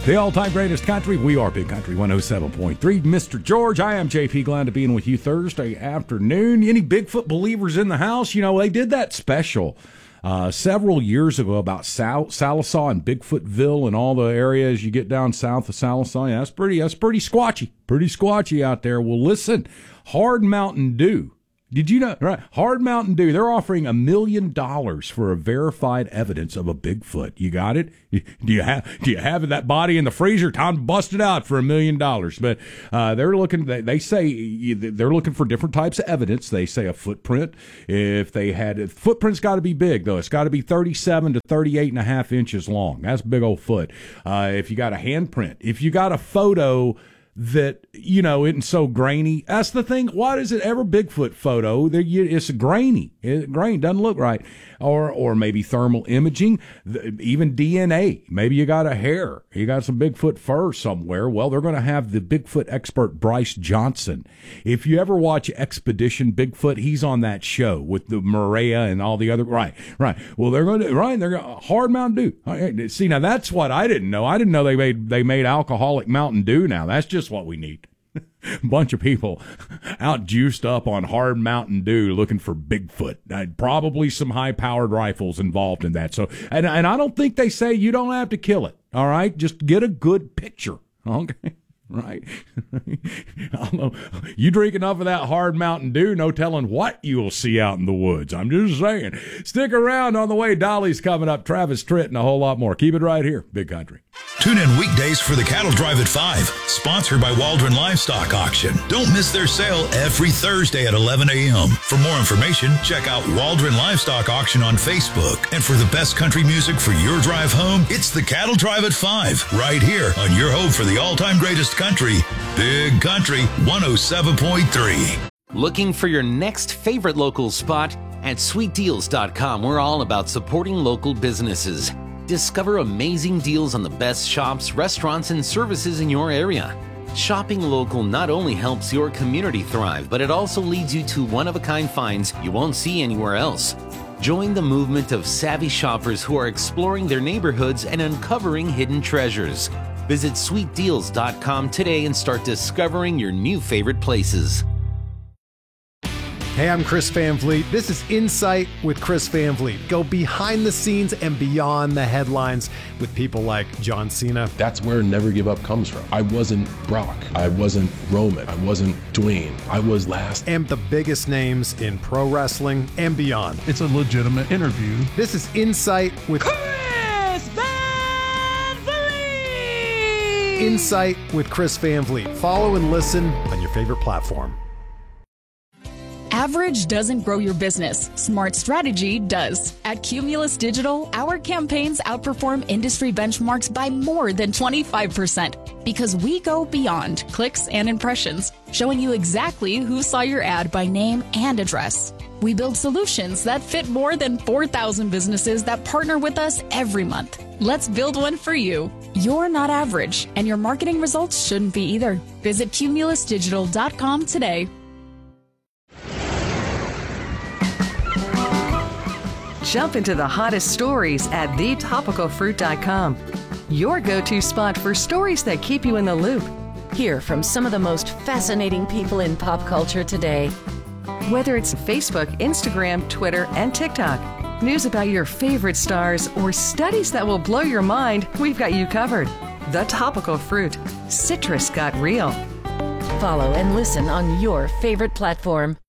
The all-time greatest country. We are Big Country 107.3. Mr. George, I am JP. Glad to be in with you Thursday afternoon. Any Bigfoot believers in the house? You know, they did that special several years ago about Sallisaw and Bigfootville and all the areas you get down south of Sallisaw. Yeah, that's pretty squatchy. Pretty squatchy out there. Well, listen, Hard Mountain Dew. Did you know? Right, Hard Mountain Dew. They're offering $1 million for a verified evidence of a Bigfoot. You got it? Do you have that body in the freezer? Time to bust it out for $1 million. But they're looking. They say they're looking for different types of evidence. They say a footprint. If footprint's got to be big though. It's got to be 37 to 38.5 inches long. That's a big old foot. If you got a handprint, if you got a photo that, you know, isn't so grainy. That's the thing. Why is it ever Bigfoot photo? It's grainy. Grain doesn't look right. Or maybe thermal imaging, even DNA. Maybe you got a hair. You got some Bigfoot fur somewhere. Well, they're going to have the Bigfoot expert Bryce Johnson. If you ever watch Expedition Bigfoot, he's on that show with the Maria and all the other. Right. Well, they're going to Hard Mountain Dew. See, now that's what I didn't know. I didn't know they made alcoholic Mountain Dew now. That's just what we need. Bunch of people out juiced up on Hard Mountain Dew looking for Bigfoot. Probably some high-powered rifles involved in that. So, and I don't think they say you don't have to kill it. All right, just get a good picture. Okay. Right. I don't know. You drink enough of that Hard Mountain Dew, no telling what you'll see out in the woods. I'm just saying. Stick around. On the way, Dolly's coming up, Travis Tritt, and a whole lot more. Keep it right here, Big Country. Tune in weekdays for the Cattle Drive at 5, sponsored by Waldron Livestock Auction. Don't miss their sale every Thursday at 11 a.m. For more information, check out Waldron Livestock Auction on Facebook. And for the best country music for your drive home, it's the Cattle Drive at 5, right here on your home for the all-time greatest country, Big Country 107.3. Looking for your next favorite local spot? At sweetdeals.com, we're all about supporting local businesses. Discover amazing deals on the best shops, restaurants, and services in your area. Shopping local not only helps your community thrive, but it also leads you to one-of-a-kind finds you won't see anywhere else. Join the movement of savvy shoppers who are exploring their neighborhoods and uncovering hidden treasures. Visit sweetdeals.com today and start discovering your new favorite places. Hey, I'm Chris Van Vliet. This is Insight with Chris Van Vliet. Go behind the scenes and beyond the headlines with people like John Cena. That's where Never Give Up comes from. I wasn't Brock. I wasn't Roman. I wasn't Dwayne. I was last. And the biggest names in pro wrestling and beyond. It's a legitimate interview. This is Insight with Chris Van Vliet. Insight with Chris Van Vliet. Follow and listen on your favorite platform. Average doesn't grow your business. Smart strategy does. At Cumulus Digital, our campaigns outperform industry benchmarks by more than 25% because we go beyond clicks and impressions, showing you exactly who saw your ad by name and address. We build solutions that fit more than 4,000 businesses that partner with us every month. Let's build one for you. You're not average, and your marketing results shouldn't be either. Visit cumulusdigital.com today. Jump into the hottest stories at thetopicalfruit.com. Your go-to spot for stories that keep you in the loop. Hear from some of the most fascinating people in pop culture today. Whether it's Facebook, Instagram, Twitter, and TikTok, news about your favorite stars, or studies that will blow your mind, we've got you covered. The Topical Fruit. Citrus got real. Follow and listen on your favorite platform.